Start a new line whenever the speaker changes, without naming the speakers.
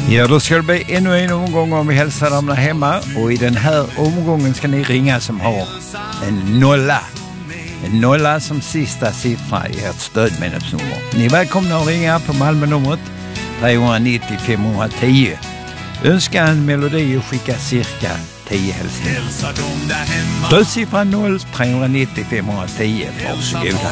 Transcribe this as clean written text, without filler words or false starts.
Ja, då ska det bli ännu en omgång om vi hälsar dem där hemma. Och i den här omgången ska ni ringa som har en nolla. En nolla som sista siffra i ert stödmedlemsnummer. Ni är välkomna att ringa på Malmö-numret 390 510. Önska en melodi och skicka cirka 10 hälsningar. Stödsiffra 0 390 510. Varsågoda.